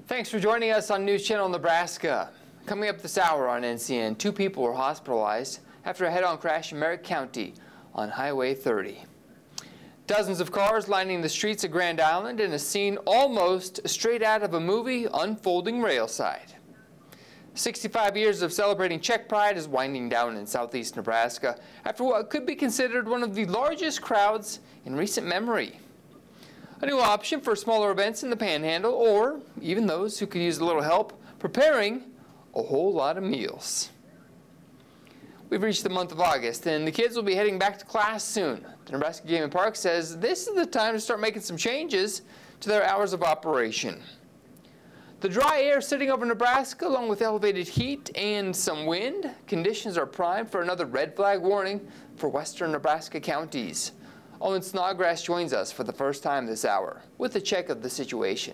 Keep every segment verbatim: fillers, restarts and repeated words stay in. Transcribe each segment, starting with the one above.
Thanks for joining us on News Channel Nebraska. Coming up this hour on N C N, two people were hospitalized after a head-on crash in Merritt County on Highway thirty. Dozens of cars lining the streets of Grand Island in a scene almost straight out of a movie unfolding railside. sixty-five years of celebrating Czech Pride is winding down in southeast Nebraska after what could be considered one of the largest crowds in recent memory. A new option for smaller events in the Panhandle, or even those who could use a little help preparing a whole lot of meals. We've reached the month of August, and the kids will be heading back to class soon. The Nebraska Game and Park says this is the time to start making some changes to their hours of operation. The dry air sitting over Nebraska, along with elevated heat and some wind, conditions are primed for another red flag warning for western Nebraska counties. Owen Snodgrass joins us for the first time this hour with a check of the situation.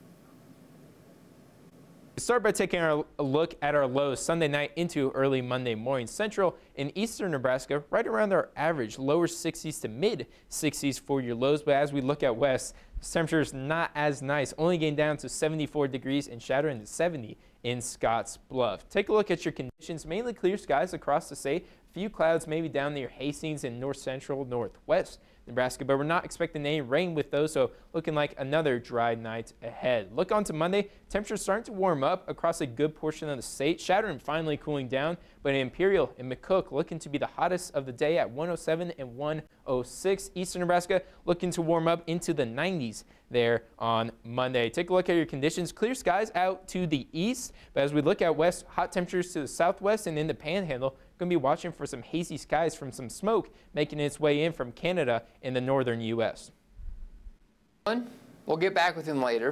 We start by taking our, a look at our lows Sunday night into early Monday morning. Central and eastern Nebraska right around our average, lower sixties to mid sixties for your lows. But as we look at west, temperatures not as nice, only getting down to seventy-four degrees and shattering to seventy in Scotts Bluff. Take a look at your conditions, mainly clear skies across the state. A few clouds maybe down near Hastings and north central, northwest Nebraska, but we're not expecting any rain with those, so looking like another dry night ahead. Look on to Monday, temperatures starting to warm up across a good portion of the state. Shattering finally cooling down, but in Imperial and McCook looking to be the hottest of the day at one oh seven and one oh six. Eastern Nebraska looking to warm up into the nineties there on Monday. Take a look at your conditions. Clear skies out to the east, but as we look out west, hot temperatures to the southwest and in the Panhandle. Going to be watching for some hazy skies from some smoke making its way in from Canada in the northern U S. We'll get back with him later.